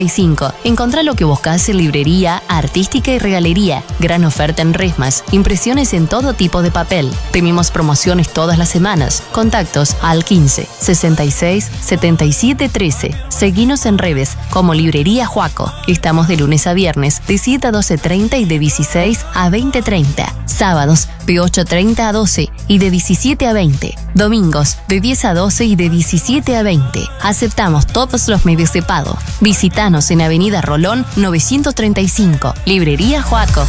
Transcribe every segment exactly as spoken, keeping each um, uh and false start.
cinco. Encontrá lo que buscas en librería, artística y regalería. Gran oferta en resmas, impresiones en todo tipo de papel. Tenemos promociones todas las semanas. Contactos al quince, sesenta y seis, setenta y siete, trece. Seguinos en redes como Librería Juaco. Estamos de lunes a viernes de siete a doce treinta y de dieciséis a veinte treinta. Sábados de ocho treinta a doce y de diecisiete a veinte. Domingos de diez a doce y de diecisiete a veinte. Aceptamos todos los medios de pago. Visitanos en Avenida Rolón novecientos treinta y cinco. Librería Juaco.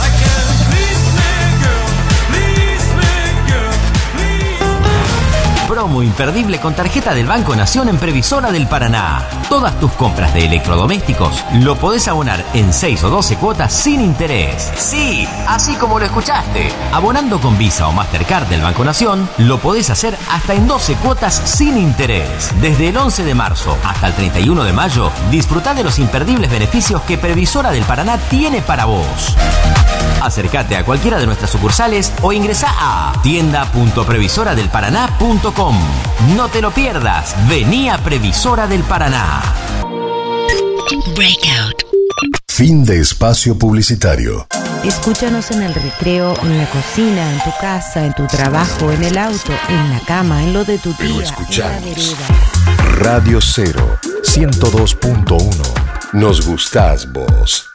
Promo imperdible con tarjeta del Banco Nación en Previsora del Paraná. Todas tus compras de electrodomésticos lo podés abonar en seis o doce cuotas sin interés. Sí, así como lo escuchaste. Abonando con Visa o Mastercard del Banco Nación, lo podés hacer hasta en doce cuotas sin interés. Desde el once de marzo hasta el treinta y uno de mayo, disfrutá de los imperdibles beneficios que Previsora del Paraná tiene para vos. Acércate a cualquiera de nuestras sucursales o ingresá a tienda punto previsora del paraná punto com. No te lo pierdas. Vení a Previsora del Paraná. Breakout. Fin de espacio publicitario. Escúchanos en el recreo, en la cocina, en tu casa, en tu trabajo, en el auto, en la cama, en lo de tu tía, Pero escuchamos. en la vereda. Radio Cero, ciento dos punto uno. Nos gustás vos.